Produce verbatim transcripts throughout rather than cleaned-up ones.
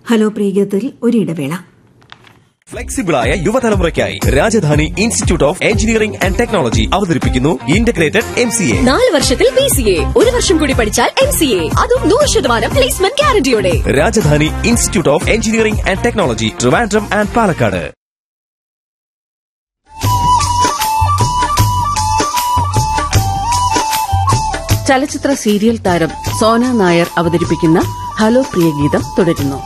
Hello പ്രിയഗീതത്തിൽ ഒരിടവേള. ഫ്ലെക്സിബിളായ യുവതലമുറയ്ക്കായി Rajdhani institute of engineering and technology അവതരിപ്പിക്കുന്നു integrated M C A. നാല് വർഷത്തിൽ B C A, ഒരു വർഷം കൂടി പഠിച്ചാൽ എം സി എ, അതും നൂറ് ശതമാനം placement ഗ്യാരണ്ടിയോടെ. Rajdhani institute of engineering and technology, Trivandrum and Palakkad. ചലച്ചിത്ര സീരിയൽ താരം സോന നായർ അവതരിപ്പിക്കുന്ന ഹലോ പ്രിയഗീതം തുടരുന്നു.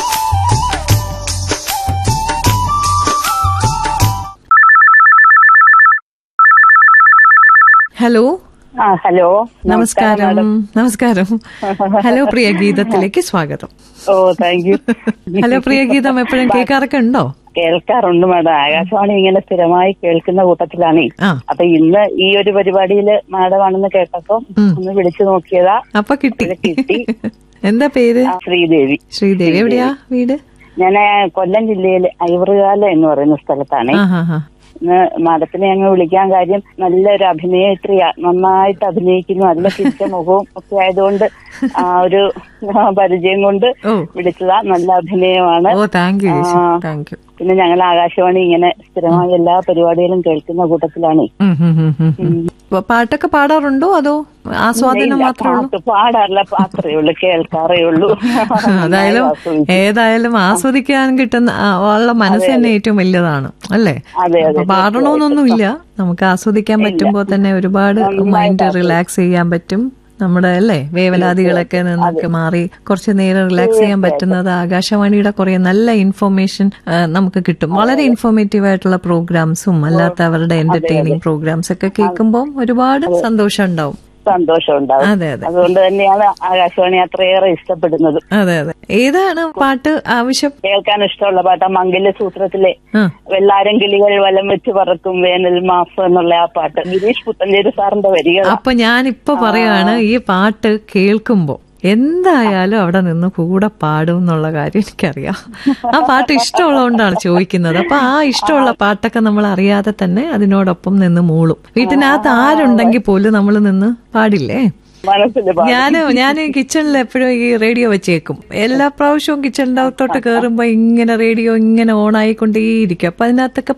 ഹലോ. ആ ഹലോ, നമസ്കാരം. നമസ്കാരം. ഹലോ പ്രിയ ഗീതത്തിലേക്ക് സ്വാഗതം. ഓ താങ്ക് യു. ഹലോ പ്രിയ ഗീതം എപ്പോഴും കേൾക്കാറൊക്കെ ഉണ്ടോ? കേൾക്കാറുണ്ട് മാഡം. ആകാശവാണി ഇങ്ങനെ സ്ഥിരമായി കേൾക്കുന്ന കൂട്ടത്തിലാണ്. അപ്പൊ ഇന്ന് ഈ ഒരു പരിപാടിയില് മാഡമാണെന്ന് കേട്ടപ്പോ ഒന്ന് വിളിച്ചു നോക്കിയതാ. അപ്പൊ കിട്ടി കിട്ടി. എന്താ പേര്? ശ്രീദേവി. ശ്രീദേവി എവിടെയാ വീട്? ഞാൻ കൊല്ലം ജില്ലയിലെ ഐവറുകാല എന്ന് പറയുന്ന സ്ഥലത്താണ്. ഇന്ന് മാഡത്തിനെ ഞങ്ങൾ വിളിക്കാൻ കാര്യം നല്ലൊരു അഭിനേത്രിയാ, നന്നായിട്ട് അഭിനയിക്കുന്നു, നല്ല ചിരിച്ച മുഖവും ഒക്കെ ആയതുകൊണ്ട് ആ ഒരു പരിചയം കൊണ്ട് വിളിച്ചതാ. നല്ല അഭിനയമാണ്. പിന്നെ ഞങ്ങൾ ആകാശവാണി ഇങ്ങനെ സ്ഥിരമായി എല്ലാ പരിപാടികളും കേൾക്കുന്ന കൂട്ടത്തിലാണ്. പാട്ടൊക്കെ പാടാറുണ്ടോ അതോ ആസ്വാദനം മാത്രമേ ഉള്ളൂ? പാടാറില്ല, പാത്രേ ഉള്ളൂ, കേൾക്കാറേ ഉള്ളൂ. അതായാലും ഏതായാലും ആസ്വദിക്കാൻ കിട്ടുന്ന ഉള്ള മനസ്സ് തന്നെ ഏറ്റവും വലിയതാണ് അല്ലേ? പാടണമെന്നൊന്നുമില്ല, നമുക്ക് ആസ്വദിക്കാൻ പറ്റുമ്പോ തന്നെ ഒരുപാട് മൈൻഡ് റിലാക്സ് ചെയ്യാൻ പറ്റും. നമ്മുടെ അല്ലേ വേവലാതികളൊക്കെ നിന്നൊക്കെ മാറി കുറച്ചു നേരം റിലാക്സ് ചെയ്യാൻ പറ്റുന്നത് ആകാശവാണിയുടെ കുറെ നല്ല ഇൻഫോർമേഷൻ നമുക്ക് കിട്ടും. വളരെ ഇൻഫോർമേറ്റീവ് ആയിട്ടുള്ള പ്രോഗ്രാംസും അല്ലാത്ത അവരുടെ എന്റർടൈനിങ് പ്രോഗ്രാംസ് ഒക്കെ കേൾക്കുമ്പോൾ ഒരുപാട് സന്തോഷം ഉണ്ടാവും. സന്തോഷം ഉണ്ടാവും. അതെ അതെ, അതുകൊണ്ട് തന്നെയാണ് ആകാശവാണി അത്രയേറെ ഇഷ്ടപ്പെടുന്നത്. അതെ അതെ. ഏതാണ് പാട്ട് ആവശ്യം? കേൾക്കാൻ ഇഷ്ടമുള്ള പാട്ട് മംഗല്യ സൂത്രത്തിലെ വെള്ളാരം കിളികൾ വലം വെച്ച് പറക്കും വേനൽ മാസം എന്നുള്ള ആ പാട്ട്, ഗിരീഷ് പുത്തഞ്ചേരി സാറിന്റെ വരികൾ. അപ്പൊ ഞാനിപ്പോ പറയാണ്, ഈ പാട്ട് കേൾക്കുമ്പോ എന്തായാലും അവിടെ നിന്ന് കൂടെ പാടും എന്നുള്ള കാര്യം എനിക്കറിയാം. ആ പാട്ട് ഇഷ്ടമുള്ളതുകൊണ്ടാണ് ചോദിക്കുന്നത്. അപ്പൊ ആ ഇഷ്ടമുള്ള പാട്ടൊക്കെ നമ്മൾ അറിയാതെ തന്നെ അതിനോടൊപ്പം നിന്ന് മൂളും. വീട്ടിനകത്ത് ആരുണ്ടെങ്കിൽ പോലും നമ്മൾ നിന്ന് പാടില്ലേ? ഞാന് ഞാൻ കിച്ചണിൽ എപ്പോഴും ഈ റേഡിയോ വെച്ചേക്കും. എല്ലാ പ്രാവശ്യവും കിച്ചണിന്റെ അകത്തോട്ട് കയറുമ്പോ ഇങ്ങനെ റേഡിയോ ഇങ്ങനെ ഓൺ ആയിക്കൊണ്ടേയിരിക്കും. അപ്പൊ അതിനകത്തൊക്കെ